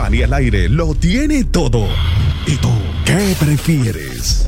Fanny al aire lo tiene todo. ¿Y tú qué prefieres?